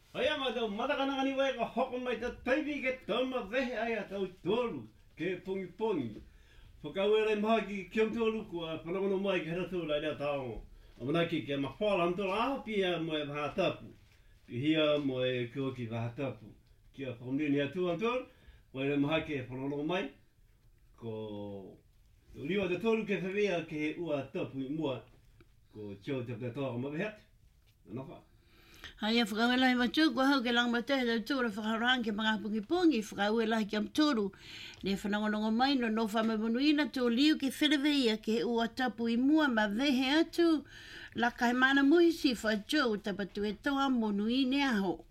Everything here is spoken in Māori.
Ai ama tau matakana ni wai ka hoko mai ta taiwi ke tama vehe ai a tau tolu ke pongi pongi. Whakauere maha ki kiom tolu kua whanamono mai ki hera tūla rea tāongo. Amanaki ke mawhala antola aho pia mo e whahatapu. Hia mo e kua ki whahatapu. Kia whakamini atu antola, wai maha ke whanamono mai. Ko liwa te tolu ke whawea ke he ua tapu I mua. Ko tio te pētoa mawehat. Naka. Hai whakawela I matu, kua hau ke lang matu, he tūra whakarang ke mga pungi, whakawela ki am tūru. Ne whanangonongo mai no no whamamunuina tō liu ke whereweia ke ua tapu I mua ma vehe atu. La kai mana muhisi whajou tapatu e toa monuine aho.